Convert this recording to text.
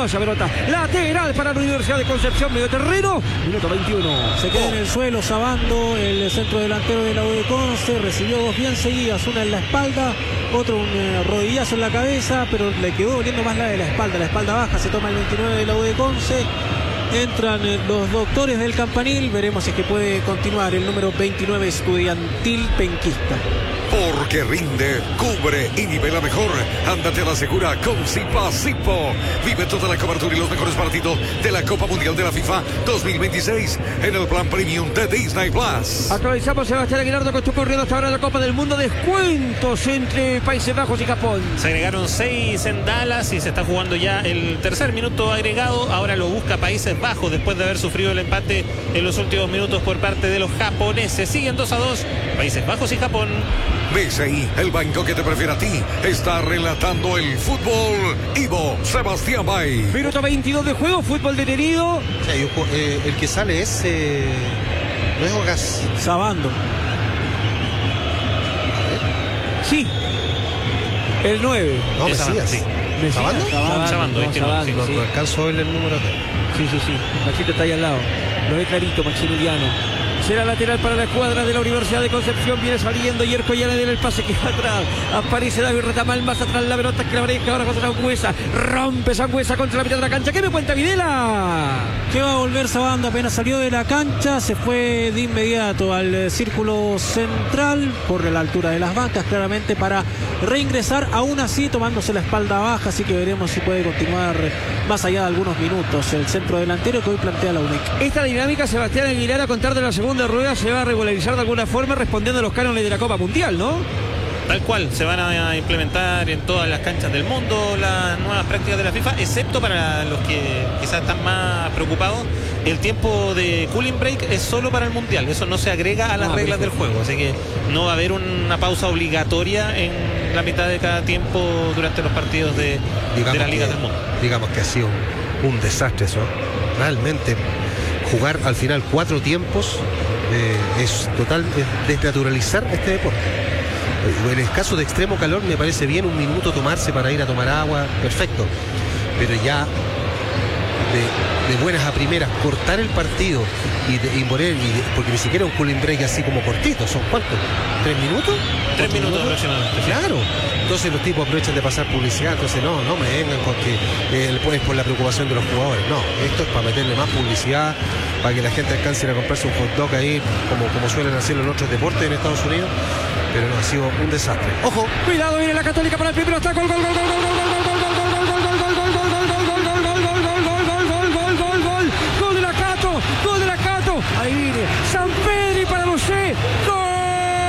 vaya pelota. Lateral para la Universidad de Concepción, medio terreno. Minuto 21. Se queda en el suelo Sabando, el centro delantero de la U de Conce. Recibió dos bien seguidas, una en la espalda, otro un rodillazo en la cabeza, pero le quedó doliendo más la de la espalda baja. Se toma el 29 de la U de Conce. Entran los doctores del Campanil. Veremos si es que puede continuar el número 29 Estudiantil Penquista. Porque rinde, cubre y nivela mejor. Ándate a la segura con Zipa-Zipo. Vive toda la cobertura y los mejores partidos de la Copa Mundial de la FIFA 2026 en el plan premium de Disney Plus. Actualizamos Sebastián Aguilardo con tu corriendo hasta ahora la Copa del Mundo. Descuentos entre Países Bajos y Japón. Se agregaron 6 en Dallas y se está jugando ya el tercer minuto agregado. Ahora lo busca Países Bajos después de haber sufrido el empate en los últimos minutos por parte de los japoneses. Siguen 2-2 Países Bajos y Japón. BCI, el banco que te prefiere a ti, está relatando el fútbol. Ivo Sebastián Bay. Minuto 22 de juego, fútbol detenido. El que sale es no es Ogas. Sabando. Sí. El 9. No, Es Mesías. sí. ¿Sabando? Sabando, no, es que Sabando, no, sí. No alcanzo a ver el número. Sí. Machito está ahí al lado. Lo ve clarito, Maximiliano. Será lateral para la escuadra de la Universidad de Concepción. Viene saliendo Yerko ya le da el pase que va atrás. Aparece David Retamal más atrás. La pelota que la breca ahora contra Sangüesa. Rompe Sangüesa contra la mitad de la cancha. ¿Qué me cuenta Videla? Que va a volver Sabando, apenas salió de la cancha, se fue de inmediato al círculo central por la altura de las bancas, claramente para reingresar, aún así tomándose la espalda baja, así que veremos si puede continuar más allá de algunos minutos el centro delantero que hoy plantea la UNIC. Esta dinámica, Sebastián Aguilar, a contar de la segunda rueda, se va a regularizar de alguna forma respondiendo a los cánones de la Copa Mundial, ¿no? Tal cual, se van a implementar en todas las canchas del mundo las nuevas prácticas de la FIFA, excepto para los que quizás están más preocupados. El tiempo de cooling break es solo para el Mundial, eso no se agrega a las reglas del juego, así que no va a haber una pausa obligatoria en la mitad de cada tiempo durante los partidos de las ligas del mundo. Digamos que ha sido un desastre eso. Realmente jugar al final 4 tiempos es desnaturalizar este deporte. En el caso de extremo calor me parece bien un minuto tomarse para ir a tomar agua, perfecto, pero ya de buenas a primeras cortar el partido y poner, porque ni siquiera un cooling break así como cortito, ¿son cuántos? ¿3 minutos? 3 minutos aproximadamente. Sí. Claro, entonces los tipos aprovechan de pasar publicidad, entonces no me vengan con que es por la preocupación de los jugadores, no, esto es para meterle más publicidad, para que la gente alcance a comprarse un hot dog ahí, como suelen hacerlo en otros deportes en Estados Unidos, pero no, ha sido un desastre. Ojo, Cuidado, viene la Católica para el primero, está gol, gol de la Cato, ahí viene San Pedro para Lucé,